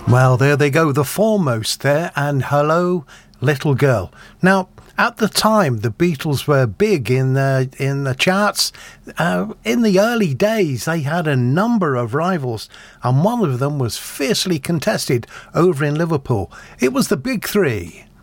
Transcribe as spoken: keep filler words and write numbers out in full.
Well, there they go, the Foremost there, and Hello, Little Girl. Now, at the time, the Beatles were big in the, in the charts. Uh, in the early days, they had a number of rivals, and one of them was fiercely contested over in Liverpool. It was the Big Three.